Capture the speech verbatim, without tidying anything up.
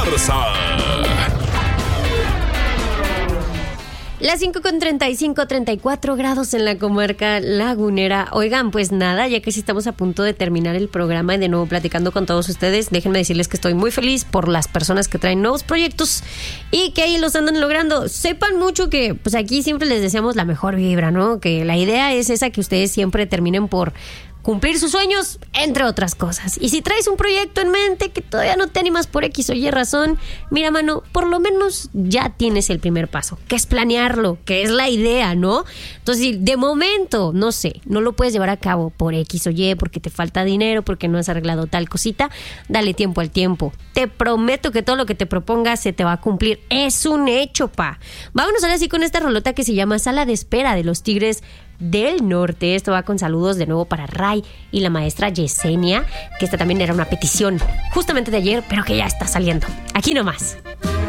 Garza. Las cinco con treinta y cinco, treinta y cuatro grados en la comarca lagunera. Oigan, pues nada, ya que sí estamos a punto de terminar el programa y de nuevo platicando con todos ustedes, déjenme decirles que estoy muy feliz por las personas que traen nuevos proyectos y que ahí los andan logrando. Sepan mucho que pues aquí siempre les deseamos la mejor vibra, ¿no? Que la idea es esa, que ustedes siempre terminen por cumplir sus sueños, entre otras cosas. Y si traes un proyecto en mente que todavía no te animas por X o Y razón, mira, mano, por lo menos ya tienes el primer paso, que es planearlo, que es la idea, ¿no? Entonces, si de momento, no sé, no lo puedes llevar a cabo por X o Y, porque te falta dinero, porque no has arreglado tal cosita, dale tiempo al tiempo. Te prometo que todo lo que te propongas se te va a cumplir. Es un hecho, pa. Vámonos ahora sí con esta rolota que se llama Sala de Espera de los Tigres del Norte. Esto va con saludos de nuevo para Ray y la maestra Yesenia, que esta también era una petición justamente de ayer, pero que ya está saliendo. Aquí nomás.